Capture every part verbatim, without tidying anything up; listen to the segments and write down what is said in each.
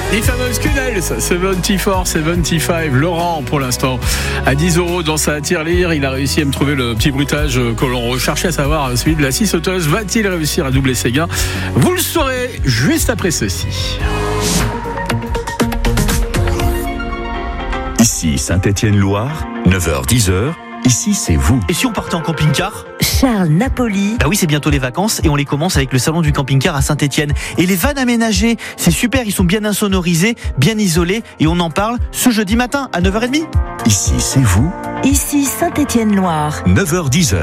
Les fameuses quenelles, soixante-quatre, soixante-quinze. Laurent, pour l'instant, à dix euros dans sa tirelire. Il a réussi à me trouver le petit bruitage que l'on recherchait, à savoir celui de la scie sauteuse. Va-t-il réussir à doubler ses gains? Vous le saurez juste après ceci. Ici Saint-Étienne-Loire, neuf heures dix. Ici, c'est vous. Et si on partait en camping-car ? Charles Napoli. Bah oui, c'est bientôt les vacances et on les commence avec le salon du camping-car à Saint-Étienne. Et les vannes aménagées, c'est super, ils sont bien insonorisés, bien isolés et on en parle ce jeudi matin à neuf heures trente. Ici, c'est vous. Ici Saint-Étienne-Loire. neuf heures dix.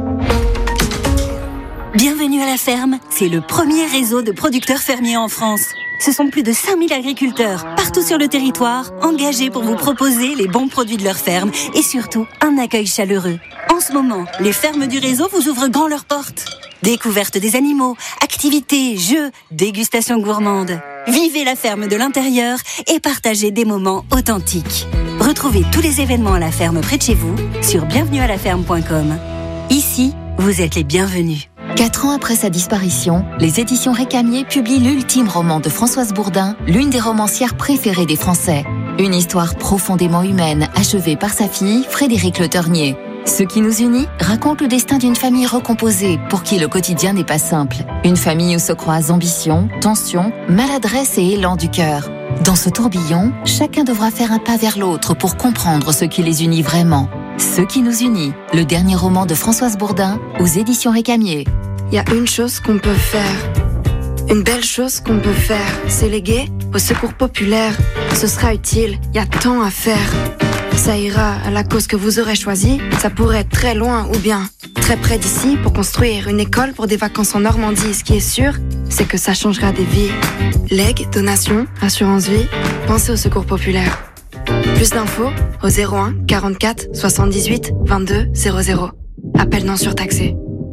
Bienvenue à la ferme. C'est le premier réseau de producteurs fermiers en France. Ce sont plus de cinq mille agriculteurs, partout sur le territoire, engagés pour vous proposer les bons produits de leur ferme et surtout un accueil chaleureux. En ce moment, les fermes du réseau vous ouvrent grand leurs portes. Découverte des animaux, activités, jeux, dégustation gourmande. Vivez la ferme de l'intérieur et partagez des moments authentiques. Retrouvez tous les événements à la ferme près de chez vous sur bienvenue à la ferme point com. Ici, vous êtes les bienvenus. Quatre ans après sa disparition, les éditions Récamier publient l'ultime roman de Françoise Bourdin, l'une des romancières préférées des Français. Une histoire profondément humaine, achevée par sa fille, Frédérique Le Ternier. Ce qui nous unit raconte le destin d'une famille recomposée, pour qui le quotidien n'est pas simple. Une famille où se croisent ambition, tension, maladresse et élan du cœur. Dans ce tourbillon, chacun devra faire un pas vers l'autre pour comprendre ce qui les unit vraiment. Ce qui nous unit, le dernier roman de Françoise Bourdin, aux éditions Récamier. Il y a une chose qu'on peut faire, une belle chose qu'on peut faire, c'est léguer au secours populaire. Ce sera utile, il y a tant à faire. Ça ira à la cause que vous aurez choisie, ça pourrait être très loin ou bien très près d'ici pour construire une école pour des vacances en Normandie. Ce qui est sûr, c'est que ça changera des vies. Legs, donations, assurance vie, pensez au secours populaire. Plus d'infos au zéro un quarante-quatre soixante-dix-huit vingt-deux zéro zéro. Appel non surtaxé.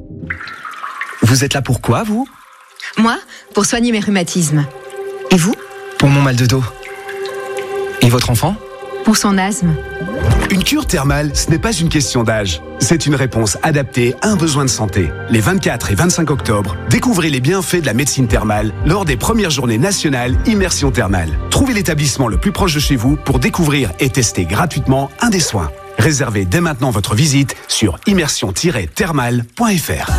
Vous êtes là pour quoi, vous ? Moi, pour soigner mes rhumatismes. Et vous ? Pour mon mal de dos. Et votre enfant ? Pour son asthme. Une cure thermale, ce n'est pas une question d'âge. C'est une réponse adaptée à un besoin de santé. Les vingt-quatre et vingt-cinq octobre, découvrez les bienfaits de la médecine thermale lors des premières journées nationales Immersion Thermale. Trouvez l'établissement le plus proche de chez vous pour découvrir et tester gratuitement un des soins. Réservez dès maintenant votre visite sur immersion tiret thermale point f r.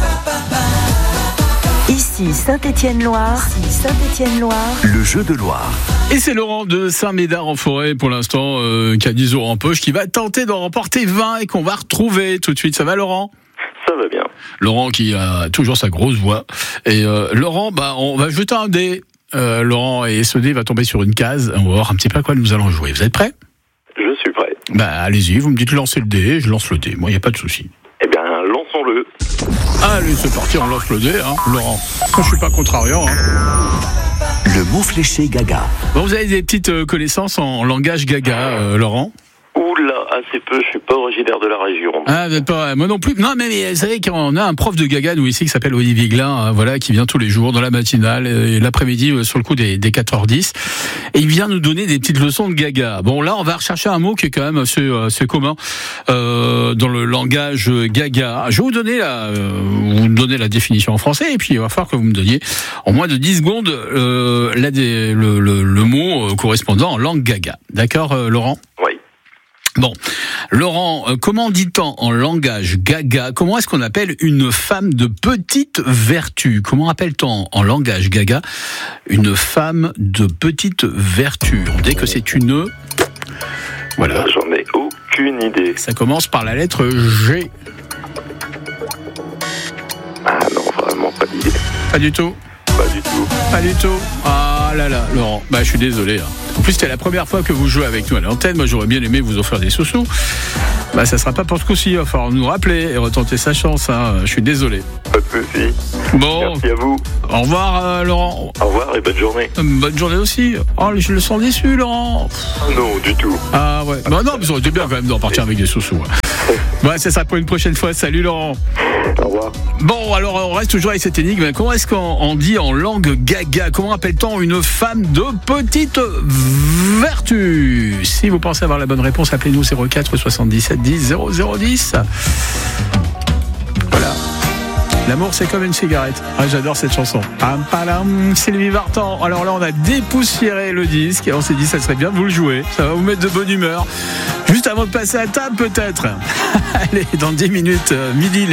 Ici Saint-Étienne-Loire. Ici Saint-Étienne-Loire. Le jeu de Loire. Et c'est Laurent de Saint-Médard en forêt pour l'instant euh, qui a dix euros en poche, qui va tenter d'en remporter vingt et qu'on va retrouver tout de suite. Ça va, Laurent ? Ça va bien. Laurent qui a toujours sa grosse voix. Et euh, Laurent, bah, on va jeter un dé. Euh, Laurent, et ce dé va tomber sur une case. On va voir un petit peu à quoi nous allons jouer. Vous êtes prêts ? Je suis prêt. Bah allez-y, vous me dites lancer le dé, je lance le dé. Moi, il n'y a pas de souci. Eh bien, lançons-le. Allez, c'est parti, on lance le dé, hein, Laurent. Moi, je suis pas contrariant. Hein. Le mot fléché gaga. Bon, vous avez des petites euh, connaissances en langage gaga, euh, Laurent ? Oula, assez peu, je suis pas originaire de la région. Ah, vous n'êtes pas, moi non plus. Non, mais, mais vous savez qu'on a un prof de gaga, nous, ici, qui s'appelle Olivier Glin, euh, voilà, qui vient tous les jours, dans la matinale, et l'après-midi, euh, sur le coup des, des quatre heures dix. Et il vient nous donner des petites leçons de gaga. Bon, là, on va rechercher un mot qui est quand même assez, assez commun, euh, dans le langage gaga. Je vais vous donner la, euh, vous me donnez la définition en français, et puis il va falloir que vous me donniez, en moins de dix secondes, euh, la, le, le, le mot correspondant en langue gaga. D'accord, euh, Laurent ? Oui. Bon, Laurent, euh, comment dit-on en langage gaga ? Comment est-ce qu'on appelle une femme de petite vertu ? Comment appelle-t-on en langage gaga une femme de petite vertu ? On dit que c'est une... Voilà. J'en ai aucune idée. Ça commence par la lettre G. Ah non, vraiment pas d'idée. Pas du tout ? Pas du tout. Pas du tout. Ah là là, Laurent. Bah, je suis désolé. Hein. En plus, c'était la première fois que vous jouez avec nous à l'antenne. Moi, j'aurais bien aimé vous offrir des sous-sous. Bah, ça sera pas pour ce coup-ci. Il va falloir nous rappeler et retenter sa chance. Hein. Je suis désolé. Pas de souci. Bon. Merci à vous. Au revoir, euh, Laurent. Au revoir et bonne journée. Bonne journée aussi. Oh, je le sens déçu, Laurent. Non, du tout. Ah ouais. Bah non, mais ça aurait été bien quand même d'en partir avec des sous-sous. Ouais, ouais, c'est ça pour une prochaine fois. Salut, Laurent. Au revoir. Bon, alors on reste toujours avec cette énigme. Comment est-ce qu'on dit en langue gaga ? Comment appelle-t-on une femme de petite vertu ? Si vous pensez avoir la bonne réponse, appelez-nous zéro quatre soixante-dix-sept dix zéro zéro dix. Voilà. L'amour, c'est comme une cigarette. Ah, j'adore cette chanson. Pam, palam, Sylvie Vartan. Alors là, on a dépoussiéré le disque et on s'est dit, ça serait bien de vous le jouer. Ça va vous mettre de bonne humeur. Juste avant de passer à table, peut-être. Allez, dans dix minutes, midi.